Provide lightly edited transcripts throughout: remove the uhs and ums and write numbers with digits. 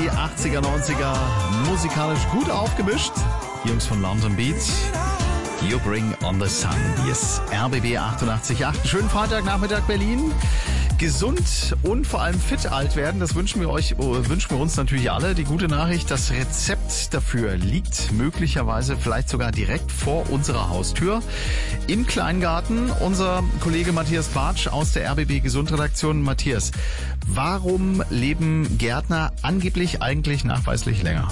80er, 90er, musikalisch gut aufgemischt. Die Jungs von London Beat. You Bring on the Sun. Hier ist RBB 88.8. Schönen Freitagnachmittag Berlin. Gesund und vor allem fit alt werden, das wünschen wir uns natürlich alle. Die gute Nachricht, das Rezept dafür liegt möglicherweise vielleicht sogar direkt vor unserer Haustür im Kleingarten. Unser Kollege Matthias Bartsch aus der RBB Gesundredaktion. Matthias, warum leben Gärtner angeblich eigentlich nachweislich länger?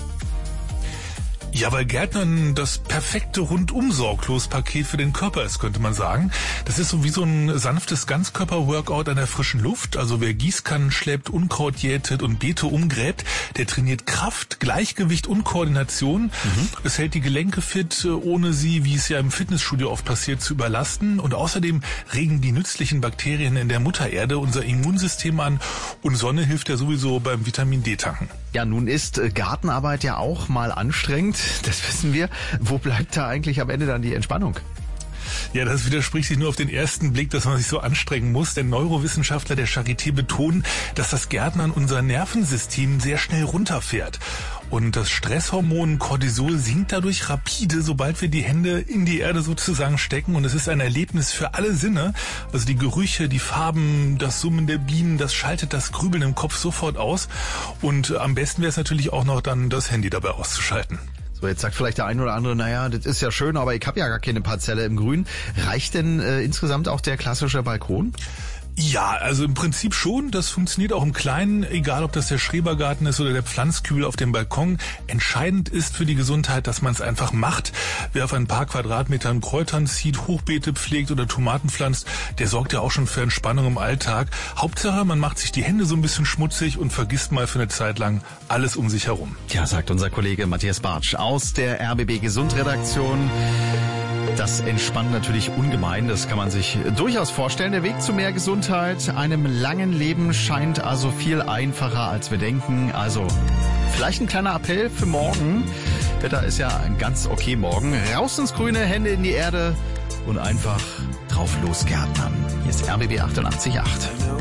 Ja, weil Gärtnern das perfekte Rundum-Sorglos-Paket für den Körper ist, könnte man sagen. Das ist so wie so ein sanftes Ganzkörper-Workout an der frischen Luft. Also wer Gießkannen schleppt, Unkraut jätet und Beete umgräbt, der trainiert Kraft, Gleichgewicht und Koordination. Es hält die Gelenke fit, ohne sie, wie es ja im Fitnessstudio oft passiert, zu überlasten. Und außerdem regen die nützlichen Bakterien in der Muttererde unser Immunsystem an. Und Sonne hilft ja sowieso beim Vitamin-D-Tanken. Ja, nun ist Gartenarbeit ja auch mal anstrengend. Das wissen wir. Wo bleibt da eigentlich am Ende dann die Entspannung? Ja, das widerspricht sich nur auf den ersten Blick, dass man sich so anstrengen muss. Denn Neurowissenschaftler der Charité betonen, dass das Gärtnern unser Nervensystem sehr schnell runterfährt. Und das Stresshormon Cortisol sinkt dadurch rapide, sobald wir die Hände in die Erde sozusagen stecken. Und es ist ein Erlebnis für alle Sinne. Also die Gerüche, die Farben, das Summen der Bienen, das schaltet das Grübeln im Kopf sofort aus. Und am besten wäre es natürlich auch noch dann, das Handy dabei auszuschalten. So, jetzt sagt vielleicht der eine oder andere, naja, das ist ja schön, aber ich habe ja gar keine Parzelle im Grün. Reicht denn insgesamt auch der klassische Balkon? Ja, also im Prinzip schon. Das funktioniert auch im Kleinen, egal ob das der Schrebergarten ist oder der Pflanzkübel auf dem Balkon. Entscheidend ist für die Gesundheit, dass man es einfach macht. Wer auf ein paar Quadratmetern Kräutern zieht, Hochbeete pflegt oder Tomaten pflanzt, der sorgt ja auch schon für Entspannung im Alltag. Hauptsache, man macht sich die Hände so ein bisschen schmutzig und vergisst mal für eine Zeit lang alles um sich herum. Ja, sagt unser Kollege Matthias Bartsch aus der RBB Gesundredaktion. Das entspannt natürlich ungemein, das kann man sich durchaus vorstellen. Der Weg zu mehr Gesundheit, einem langen Leben scheint also viel einfacher, als wir denken. Also vielleicht ein kleiner Appell für morgen. Wetter ist ja ganz okay morgen. Raus ins Grüne, Hände in die Erde und einfach drauf losgärtnern. Hier ist RBB 88.8.